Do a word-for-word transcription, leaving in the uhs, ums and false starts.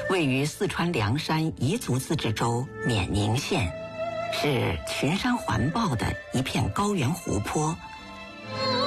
位于四川凉山彝族自治州冕宁县，是群山环抱的一片高原湖泊。